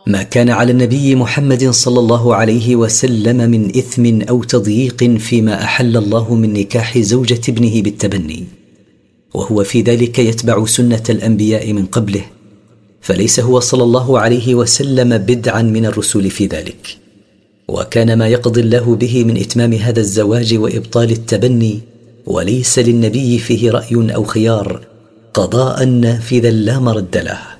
ما كان على النبي محمد صلى الله عليه وسلم من إثم أو تضييق فيما أحل الله من نكاح زوجة ابنه بالتبني، وهو في ذلك يتبع سنة الأنبياء من قبله، فليس هو صلى الله عليه وسلم بدعا من الرسل في ذلك. وكان ما يقضي الله به من إتمام هذا الزواج وإبطال التبني، وليس للنبي فيه رأي أو خيار، قضاء نافذا لا مرد له.